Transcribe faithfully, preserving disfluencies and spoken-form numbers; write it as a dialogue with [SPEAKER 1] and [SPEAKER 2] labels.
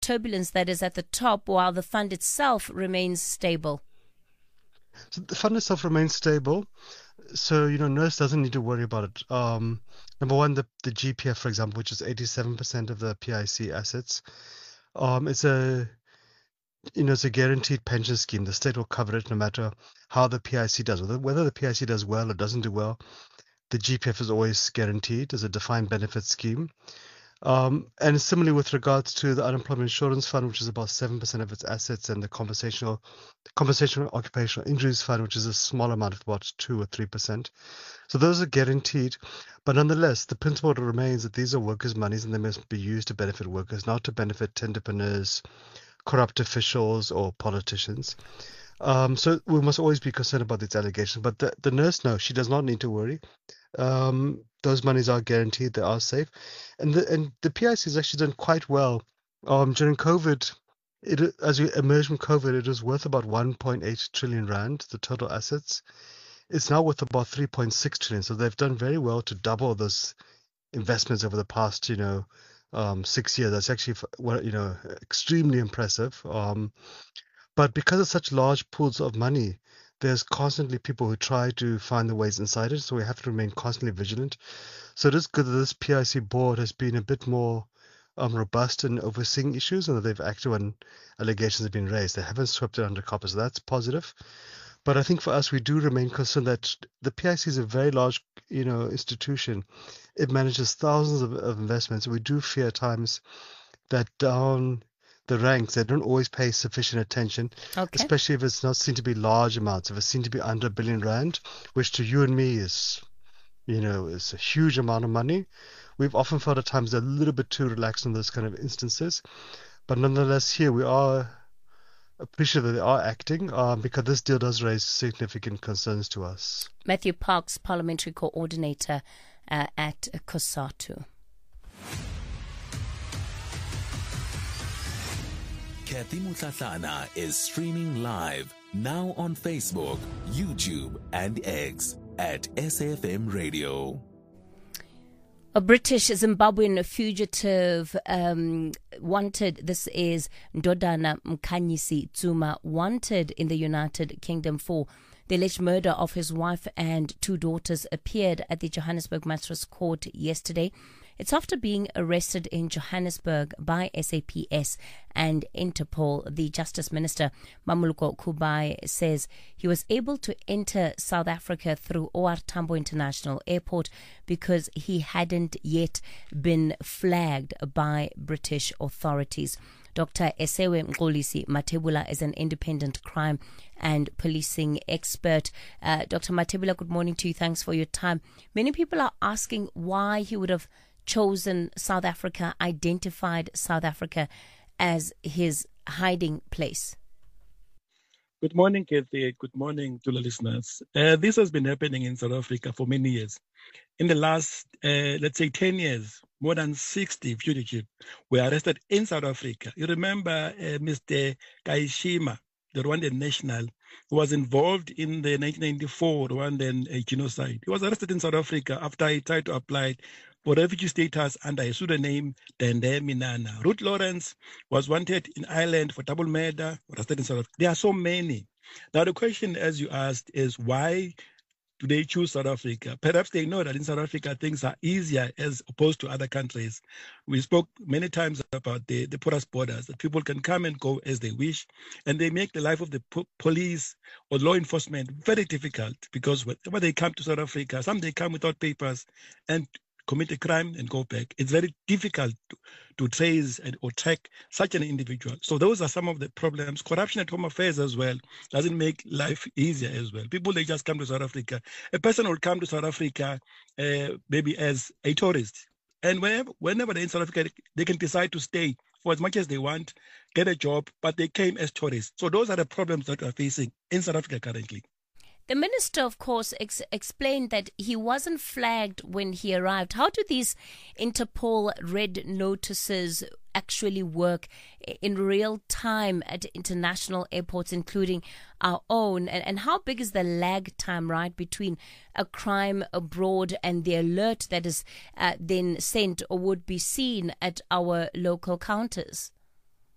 [SPEAKER 1] turbulence that is at the top while the fund itself remains stable?
[SPEAKER 2] So the fund itself remains stable. So, you know, Nurse doesn't need to worry about it. Um, number one, the, the G P F, for example, which is eighty-seven percent of the P I C assets, um, it's a, you know, it's a guaranteed pension scheme. The state will cover it no matter how the P I C does. Whether, whether the P I C does well or doesn't do well, the G P F is always guaranteed as a defined benefit scheme. Um, and similarly with regards to the Unemployment Insurance Fund, which is about seven percent of its assets, and the Compensational, Compensational Occupational Injuries Fund, which is a small amount of about two or three percent. So those are guaranteed. But nonetheless, the principle remains that these are workers' monies and they must be used to benefit workers, not to benefit tenderpreneurs, corrupt officials, or politicians. Um, so we must always be concerned about these allegations. But the, the nurse, no, she does not need to worry. Um, those monies are guaranteed, they are safe. And the, and the P I C has actually done quite well. Um, during COVID, it, as we emerged from COVID, it was worth about one point eight trillion rand, the total assets. It's now worth about three point six trillion. So they've done very well to double those investments over the past, you know, um, six years. That's actually, well, you know, extremely impressive. Um, but because of such large pools of money, there's constantly people who try to find the ways inside it. So we have to remain constantly vigilant. So it is good that this P I C board has been a bit more um, robust in overseeing issues and that they've acted when allegations have been raised. They haven't swept it under carpet. So that's positive. But I think for us, we do remain concerned that the P I C is a very large, you know, institution. It manages thousands of, of investments. We do fear at times that down the ranks, they don't always pay sufficient attention,
[SPEAKER 1] Okay.
[SPEAKER 2] especially if it's not seen to be large amounts, if it's seen to be under a billion rand, which to you and me is, you know, is a huge amount of money. We've often felt at times a little bit too relaxed in those kind of instances. But nonetheless, here we are appreciative that they are acting um, because this deal does raise significant concerns to us.
[SPEAKER 1] Matthew Parks, Parliamentary Coordinator uh, at COSATU.
[SPEAKER 3] Kathy Mutlatlana is streaming live now on Facebook, YouTube, and X at S F M Radio.
[SPEAKER 1] A British Zimbabwean fugitive um, wanted, this is Ndodana Mkhanyisi Tsuma, wanted in the United Kingdom for the alleged murder of his wife and two daughters, appeared at the Johannesburg Magistrates Court yesterday. It's after being arrested in Johannesburg by S A P S and Interpol. The Justice Minister, Mamuluko Kubai, says he was able to enter South Africa through O R Tambo International Airport because he hadn't yet been flagged by British authorities. Doctor Esewe Mxolisi Mathebula is an independent crime and policing expert. Uh, Doctor Mathebula, good morning to you. Thanks for your time. Many people are asking why he would have chosen South Africa, identified South Africa as his hiding place.
[SPEAKER 4] Good morning, Kathy. Good morning to the listeners. Uh, this has been happening in South Africa for many years. In the last, uh, let's say, ten years, more than sixty fugitives were arrested in South Africa. You remember uh, Mister Kaishima, the Rwandan national, who was involved in the nineteen ninety-four Rwandan uh, genocide. He was arrested in South Africa after he tried to apply for refugee status under a pseudonym Dende Minana. Ruth Lawrence was wanted in Ireland for double murder, arrested in South Africa. There are so many. Now the question, as you asked, is why do they choose South Africa? Perhaps they know that in South Africa things are easier as opposed to other countries. We spoke many times about the, the porous borders, that people can come and go as they wish, and they make the life of the po- police or law enforcement very difficult because whenever they come to South Africa, some they come without papers and commit a crime and go back. It's very difficult to, to trace and, or track such an individual. So those are some of the problems. Corruption at Home Affairs as well doesn't make life easier as well. People, they just come to South Africa. A person will come to South Africa uh, maybe as a tourist. And whenever, whenever they're in South Africa, they can decide to stay for as much as they want, get a job, but they came as tourists. So those are the problems that we're facing in South Africa currently.
[SPEAKER 1] The minister, of course, ex- explained that he wasn't flagged when he arrived. How do these Interpol red notices actually work in real time at international airports, including our own? And, and how big is the lag time, right, between a crime abroad and the alert that is uh, then sent or would be seen at our local counters?